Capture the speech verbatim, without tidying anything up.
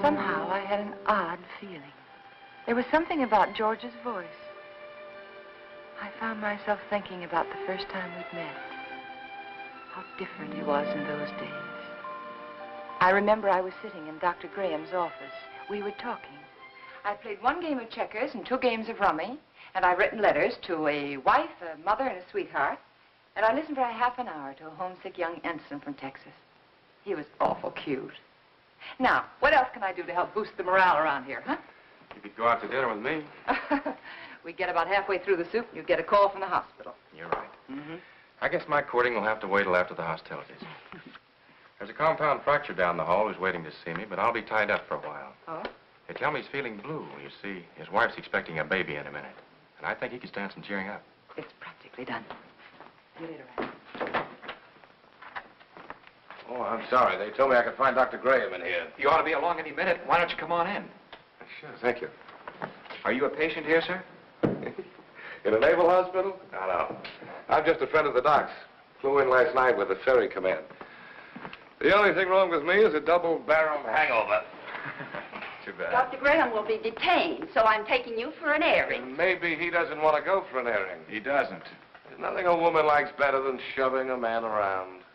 Somehow I had an odd feeling. There was something about George's voice. I found myself thinking about the first time we'd met. How different he was in those days. I remember I was sitting in Doctor Graham's office. We were talking. I played one game of checkers and two games of rummy, and I've written letters to a wife, a mother, and a sweetheart. And I listened for a half an hour to a homesick young ensign from Texas. He was awful cute. Now, what else can I do to help boost the morale around here, huh? You could go out to dinner with me. We get about halfway through the soup, and you get a call from the hospital. You're right. Mm-hmm. I guess my courting will have to wait till after the hostilities. There's a compound fracture down the hall who's waiting to see me, but I'll be tied up for a while. Oh? They tell me he's feeling blue. You see, his wife's expecting a baby in a minute. And I think he could stand some cheering up. It's practically done. See you later, Ralph. Oh, I'm sorry. They told me I could find Doctor Graham in here. You ought to be along any minute. Why don't you come on in? Sure, thank you. Are you a patient here, sir? In a naval hospital? No, no. I'm just a friend of the doc's. Flew in last night with the ferry command. The only thing wrong with me is a double-barreled hangover. Too bad. Doctor Graham will be detained, so I'm taking you for an airing. And maybe he doesn't want to go for an airing. He doesn't. There's nothing a woman likes better than shoving a man around.